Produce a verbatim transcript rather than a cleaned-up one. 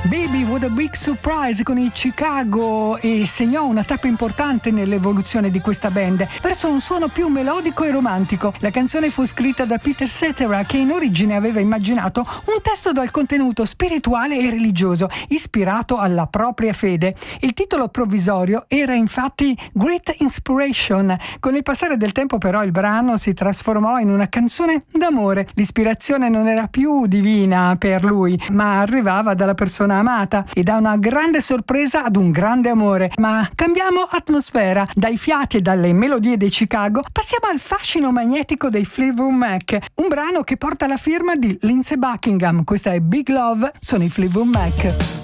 Baby What a Big Surprise con i Chicago, e segnò una tappa importante nell'evoluzione di questa band verso un suono più melodico e romantico. La canzone fu scritta da Peter Cetera, che in origine aveva immaginato un testo dal contenuto spirituale e religioso ispirato alla propria fede. Il titolo provvisorio era infatti Great Inspiration. Con il passare del tempo però il brano si trasformò in una canzone d'amore. L'ispirazione non era più divina per lui, ma arrivava dalla persona amata, e da una grande sorpresa ad un grande amore. Ma cambiamo atmosfera. Dai fiati e dalle melodie dei Chicago passiamo al fascino magnetico dei Fleetwood Mac, un brano che porta la firma di Lindsey Buckingham. Questa è Big Love, sono i Fleetwood Mac.